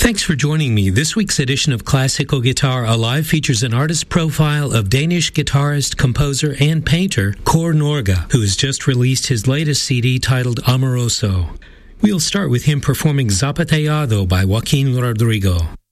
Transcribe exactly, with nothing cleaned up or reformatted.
Thanks for joining me. This week's edition of Classical Guitar Alive features an artist profile of Danish guitarist, composer, and painter Kåre Norge, who has just released his latest C D titled Amoroso. We'll start with him performing Zapateado by Joaquin Rodrigo.